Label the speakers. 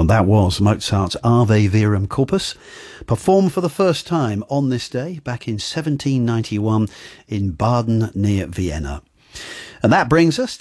Speaker 1: And that was Mozart's Ave Verum Corpus, performed for the first time on this day back in 1791 in Baden near Vienna. And that brings us